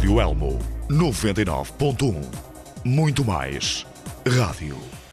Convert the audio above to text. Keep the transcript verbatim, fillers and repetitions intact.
Rádio Elmo noventa e nove ponto um. Muito mais rádio.